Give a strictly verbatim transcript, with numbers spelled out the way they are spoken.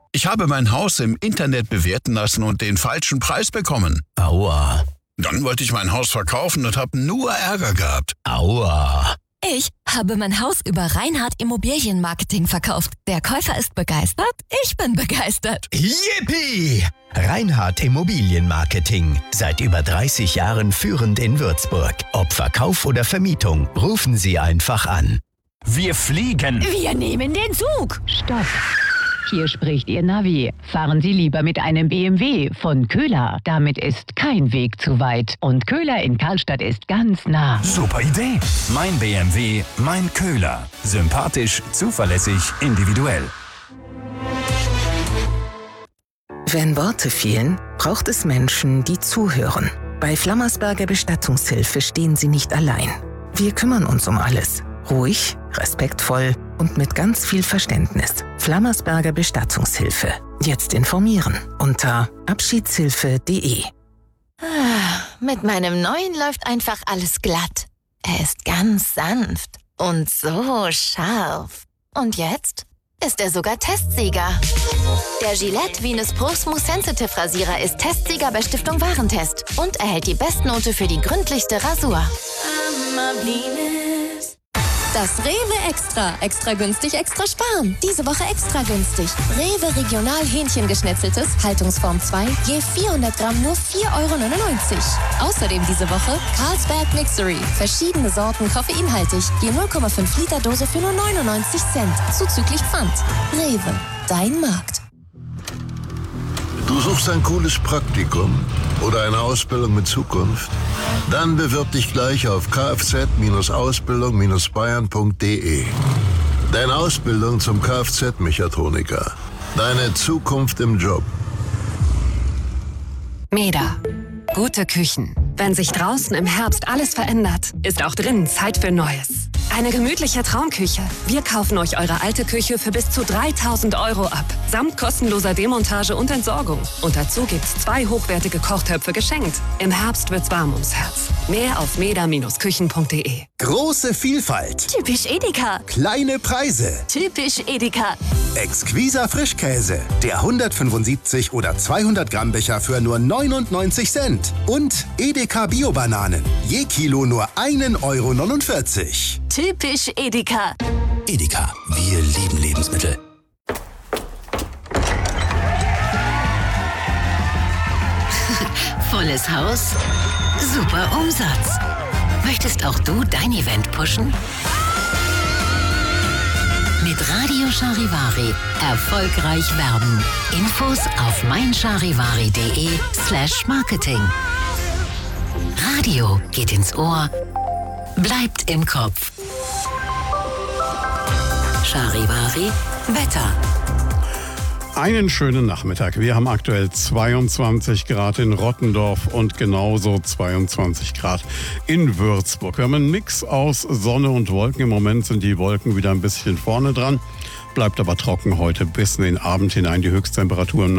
Ich habe mein Haus im Internet bewerten lassen und den falschen Preis bekommen. Aua. Dann wollte ich mein Haus verkaufen und habe nur Ärger gehabt. Aua. Ich habe mein Haus über Reinhardt Immobilienmarketing verkauft. Der Käufer ist begeistert, ich bin begeistert. Yippie! Reinhardt Immobilienmarketing. Seit über dreißig Jahren führend in Würzburg. Ob Verkauf oder Vermietung, rufen Sie einfach an. Wir fliegen. Wir nehmen den Zug. Stopp. Hier spricht Ihr Navi. Fahren Sie lieber mit einem B M W von Köhler. Damit ist kein Weg zu weit. Und Köhler in Karlstadt ist ganz nah. Super Idee. Mein B M W, mein Köhler. Sympathisch, zuverlässig, individuell. Wenn Worte fehlen, braucht es Menschen, die zuhören. Bei Flammersberger Bestattungshilfe stehen Sie nicht allein. Wir kümmern uns um alles. Ruhig, respektvoll und mit ganz viel Verständnis. Flammersberger Bestattungshilfe. Jetzt informieren unter abschiedshilfe punkt de. Ah, mit meinem neuen läuft einfach alles glatt. Er ist ganz sanft und so scharf. Und jetzt ist er sogar Testsieger. Der Gillette Venus Pro Smooth Sensitive Rasierer ist Testsieger bei Stiftung Warentest und erhält die Bestnote für die gründlichste Rasur. Das Rewe Extra. Extra günstig, extra sparen. Diese Woche extra günstig. Rewe Regional Hähnchengeschnetzeltes, Haltungsform zwei, je vierhundert Gramm nur vier Euro neunundneunzig. Außerdem diese Woche Carlsberg Mixery. Verschiedene Sorten koffeinhaltig, je null Komma fünf Liter Dose für nur neunundneunzig Cent. Zuzüglich Pfand. Rewe, dein Markt. Du suchst ein cooles Praktikum oder eine Ausbildung mit Zukunft? Dann bewirb dich gleich auf kfz Ausbildung bayern punkt de. Deine Ausbildung zum Kfz-Mechatroniker. Deine Zukunft im Job. Meda. Gute Küchen. Wenn sich draußen im Herbst alles verändert, ist auch drinnen Zeit für Neues. Eine gemütliche Traumküche. Wir kaufen euch eure alte Küche für bis zu dreitausend Euro ab. Samt kostenloser Demontage und Entsorgung. Und dazu gibt's zwei hochwertige Kochtöpfe geschenkt. Im Herbst wird's warm ums Herz. Mehr auf meda Küchen punkt de. Große Vielfalt. Typisch Edeka. Kleine Preise. Typisch Edeka. Exquiser Frischkäse. Der hundertfünfundsiebzig oder zweihundert Gramm Becher für nur neunundneunzig Cent. Und Edeka Bio-Bananen. Je Kilo nur einen Euro neunundvierzig. Typisch Edeka. Edeka, wir lieben Lebensmittel. Volles Haus, super Umsatz. Möchtest auch du dein Event pushen? Mit Radio Charivari erfolgreich werben. Infos auf meincharivari.de slash marketing. Radio geht ins Ohr, bleibt im Kopf. Charivari Wetter. Einen schönen Nachmittag. Wir haben aktuell zweiundzwanzig Grad in Rottendorf und genauso zweiundzwanzig Grad in Würzburg. Wir haben einen Mix aus Sonne und Wolken. Im Moment sind die Wolken wieder ein bisschen vorne dran. Bleibt aber trocken heute bis in den Abend hinein. Die Höchsttemperaturen